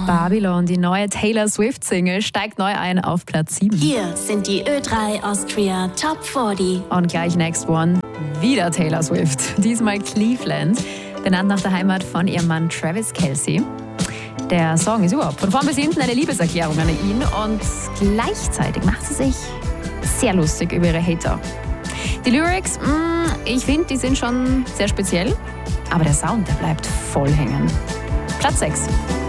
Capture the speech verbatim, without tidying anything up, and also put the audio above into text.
Babylon, die neue Taylor Swift-Single, steigt neu ein auf Platz sieben. Hier sind die Ö drei Austria Top vierzig. Und gleich Next One, wieder Taylor Swift. Diesmal Cleveland, benannt nach der Heimat von ihrem Mann Travis Kelce. Der Song ist überhaupt von vorn bis hinten eine Liebeserklärung an ihn und gleichzeitig macht sie sich sehr lustig über ihre Hater. Die Lyrics, mh, ich finde, die sind schon sehr speziell, aber der Sound, der bleibt voll hängen. Platz sechs.